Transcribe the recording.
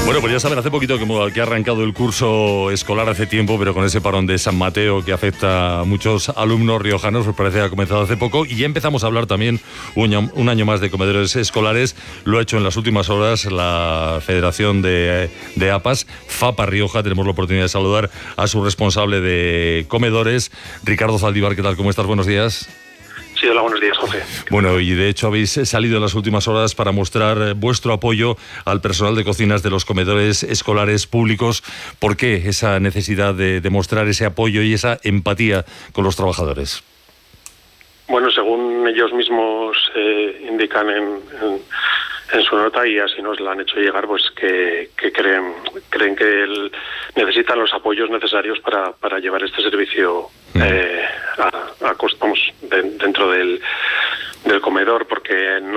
Bueno, pues ya saben, hace poquito que ha arrancado el curso escolar hace tiempo, pero con ese parón de San Mateo que afecta a muchos alumnos riojanos, pues parece que ha comenzado hace poco. Y ya empezamos a hablar también un año más de comedores escolares. Lo ha hecho en las últimas horas la Federación de APAS, FAPA Rioja. Tenemos la oportunidad de saludar a su responsable de comedores, Ricardo Zaldívar. ¿Qué tal? ¿Cómo estás? Buenos días. Sí, hola, buenos días, José. Bueno, y de hecho habéis salido en las últimas horas para mostrar vuestro apoyo al personal de cocinas de los comedores escolares públicos. ¿Por qué esa necesidad de demostrar ese apoyo y esa empatía con los trabajadores? Bueno, según ellos mismos indican en su nota, y así nos la han hecho llegar, pues que creen que necesitan los apoyos necesarios para llevar este servicio dentro del comedor, porque no